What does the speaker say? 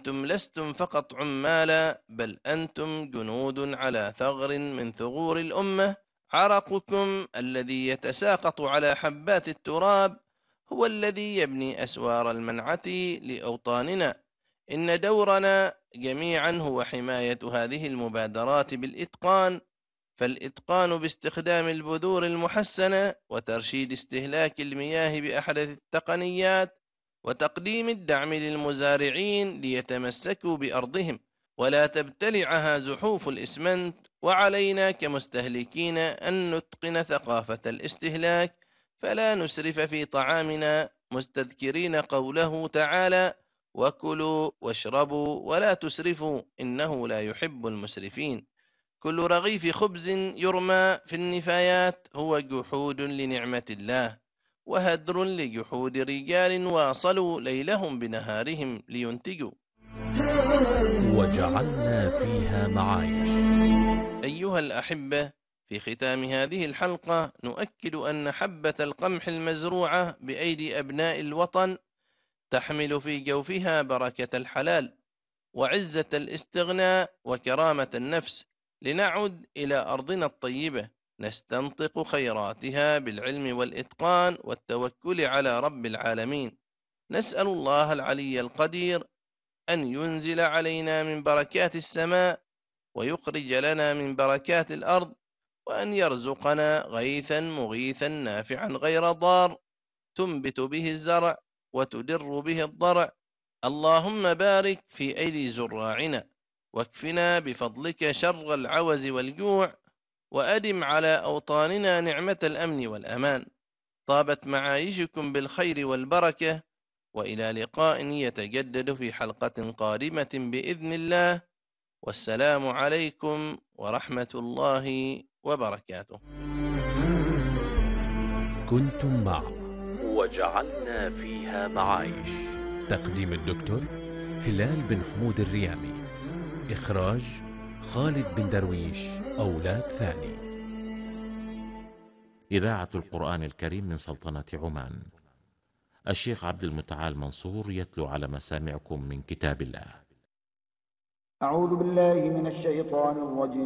أنتم لستم فقط عمالا، بل أنتم جنود على ثغر من ثغور الأمة. عرقكم الذي يتساقط على حبات التراب هو الذي يبني أسوار المنعة لأوطاننا. إن دورنا جميعا هو حماية هذه المبادرات بالإتقان، فالإتقان باستخدام البذور المحسنة وترشيد استهلاك المياه بأحدث التقنيات، وتقديم الدعم للمزارعين ليتمسكوا بأرضهم ولا تبتلعها زحوف الإسمنت. وعلينا كمستهلكين أن نتقن ثقافة الاستهلاك، فلا نسرف في طعامنا، مستذكرين قوله تعالى: وكلوا واشربوا ولا تسرفوا إنه لا يحب المسرفين. كل رغيف خبز يرمى في النفايات هو جحود لنعمة الله، وهدر لجحود رجال واصلوا ليلهم بنهارهم لينتجوا. وجعلنا فيها معايش. أيها الأحبة، في ختام هذه الحلقة نؤكد أن حبة القمح المزروعة بأيدي أبناء الوطن تحمل في جوفها بركة الحلال وعزة الاستغناء وكرامة النفس. لنعد إلى أرضنا الطيبة نستنطق خيراتها بالعلم والإتقان والتوكل على رب العالمين. نسأل الله العلي القدير أن ينزل علينا من بركات السماء ويخرج لنا من بركات الأرض، وأن يرزقنا غيثا مغيثا نافعا غير ضار تنبت به الزرع وتدر به الضرع. اللهم بارك في أيدي زراعنا، واكفنا بفضلك شر العوز والجوع، وأدم على أوطاننا نعمة الأمن والأمان. طابت معايشكم بالخير والبركة، وإلى لقاء يتجدد في حلقة قادمة بإذن الله، والسلام عليكم ورحمة الله وبركاته. كنتم مع وجعلنا فيها معايش. تقديم الدكتور هلال بن حمود الريامي. إخراج خالد بن درويش أولاد ثاني. إذاعة القرآن الكريم من سلطنة عمان. الشيخ عبد المتعال منصور يتلو على مسامعكم من كتاب الله. أعوذ بالله من الشيطان الرجيم.